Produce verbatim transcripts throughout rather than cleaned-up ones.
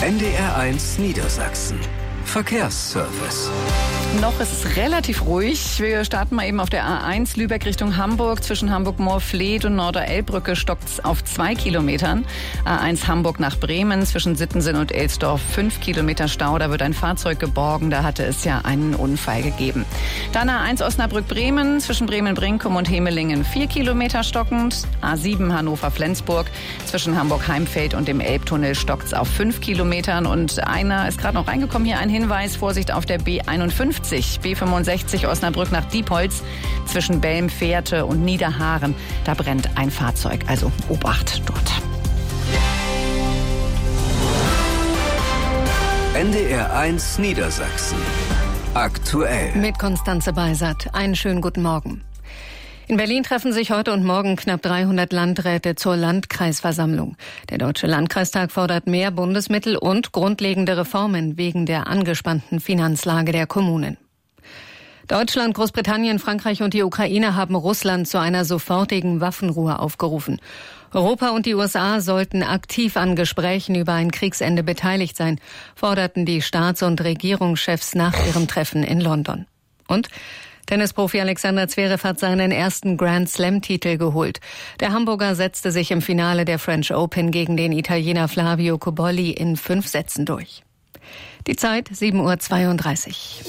N D R eins Niedersachsen. Verkehrsservice. Noch ist es relativ ruhig. Wir starten mal eben auf der A eins Lübeck Richtung Hamburg. Zwischen Hamburg-Moorfleet und Norderelbbrücke stockt es auf zwei Kilometern. A eins Hamburg nach Bremen zwischen Sittensen und Elsdorf fünf Kilometer Stau. Da wird ein Fahrzeug geborgen. Da hatte es ja einen Unfall gegeben. Dann A eins Osnabrück-Bremen zwischen Bremen-Brinkum und Hemelingen vier Kilometer stockend. A sieben Hannover-Flensburg zwischen Hamburg-Heimfeld und dem Elbtunnel stockt es auf fünf Kilometern. Und einer ist gerade noch reingekommen. Hier ein Hinweis. Vorsicht auf der B einundfünfzig. B fünfundsechzig Osnabrück nach Diepholz zwischen Belm-Fährte und Niederhaaren. Da brennt ein Fahrzeug, also Obacht dort. N D R eins Niedersachsen. Aktuell. Mit Konstanze Beisert. Einen schönen guten Morgen. In Berlin treffen sich heute und morgen knapp dreihundert Landräte zur Landkreisversammlung. Der Deutsche Landkreistag fordert mehr Bundesmittel und grundlegende Reformen wegen der angespannten Finanzlage der Kommunen. Deutschland, Großbritannien, Frankreich und die Ukraine haben Russland zu einer sofortigen Waffenruhe aufgerufen. Europa und die U S A sollten aktiv an Gesprächen über ein Kriegsende beteiligt sein, forderten die Staats- und Regierungschefs nach ihrem Treffen in London. Und Tennisprofi Alexander Zverev hat seinen ersten Grand-Slam-Titel geholt. Der Hamburger setzte sich im Finale der French Open gegen den Italiener Flavio Cobolli in fünf Sätzen durch. Die Zeit sieben Uhr zweiunddreißig.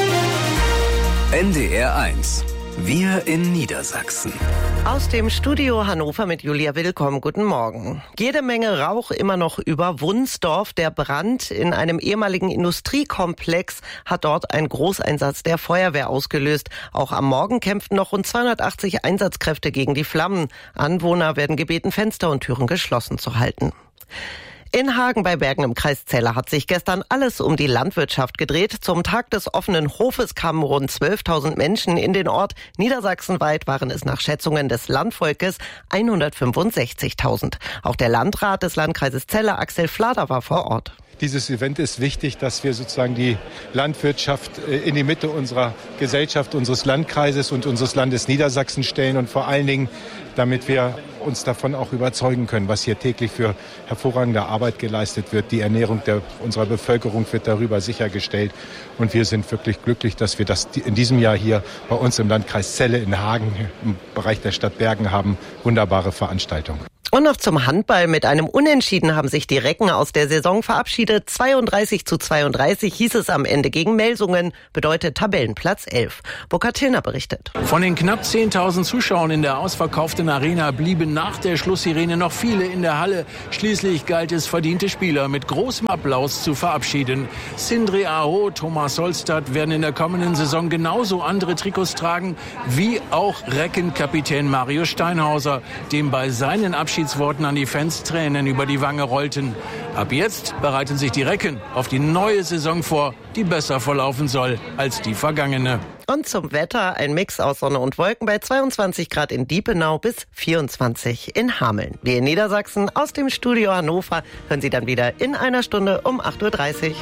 N D R eins. Wir in Niedersachsen. Aus dem Studio Hannover mit Julia Willkomm. Guten Morgen. Jede Menge Rauch immer noch über Wunsdorf. Der Brand in einem ehemaligen Industriekomplex hat dort einen Großeinsatz der Feuerwehr ausgelöst. Auch am Morgen kämpften noch rund zweihundertachtzig Einsatzkräfte gegen die Flammen. Anwohner werden gebeten, Fenster und Türen geschlossen zu halten. In Hagen bei Bergen im Kreis Celle hat sich gestern alles um die Landwirtschaft gedreht. Zum Tag des offenen Hofes kamen rund zwölftausend Menschen in den Ort. Niedersachsenweit waren es nach Schätzungen des Landvolkes hundertfünfundsechzigtausend. Auch der Landrat des Landkreises Celle, Axel Flader, war vor Ort. Dieses Event ist wichtig, dass wir sozusagen die Landwirtschaft in die Mitte unserer Gesellschaft, unseres Landkreises und unseres Landes Niedersachsen stellen und vor allen Dingen, damit wir uns davon auch überzeugen können, was hier täglich für hervorragende Arbeit geleistet wird. Die Ernährung der, unserer Bevölkerung wird darüber sichergestellt und wir sind wirklich glücklich, dass wir das in diesem Jahr hier bei uns im Landkreis Celle in Hagen im Bereich der Stadt Bergen haben. Wunderbare Veranstaltung. Und noch zum Handball. Mit einem Unentschieden haben sich die Recken aus der Saison verabschiedet. zweiunddreißig zu zweiunddreißig hieß es am Ende gegen Melsungen, bedeutet Tabellenplatz elf. Burkhard Tilner berichtet. Von den knapp zehntausend Zuschauern in der ausverkauften Arena blieben nach der Schlusssirene noch viele in der Halle. Schließlich galt es, verdiente Spieler mit großem Applaus zu verabschieden. Sindre Aho, Thomas Solstad werden in der kommenden Saison genauso andere Trikots tragen, wie auch Reckenkapitän Mario Steinhauser, dem bei seinen Abschieds Worten an die Fans Tränen über die Wange rollten. Ab jetzt bereiten sich die Recken auf die neue Saison vor, die besser verlaufen soll als die vergangene. Und zum Wetter ein Mix aus Sonne und Wolken bei zweiundzwanzig Grad in Diepenau bis vierundzwanzig in Hameln. Wir in Niedersachsen aus dem Studio Hannover hören Sie dann wieder in einer Stunde um acht Uhr dreißig.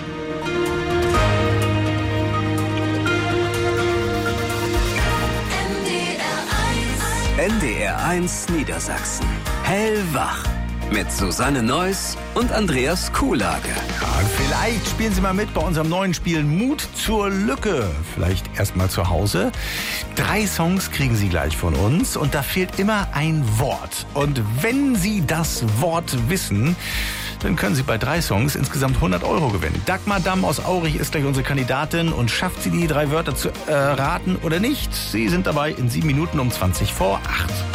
N D R eins Niedersachsen. Hellwach. Mit Susanne Neuss und Andreas Kuhlage. Ja, vielleicht spielen Sie mal mit bei unserem neuen Spiel Mut zur Lücke. Vielleicht erst mal zu Hause. Drei Songs kriegen Sie gleich von uns und da fehlt immer ein Wort. Und wenn Sie das Wort wissen, dann können Sie bei drei Songs insgesamt hundert Euro gewinnen. Dagmar Damm aus Aurich ist gleich unsere Kandidatin und schafft sie die drei Wörter zu erraten oder nicht? Sie sind dabei in sieben Minuten um zwanzig vor acht.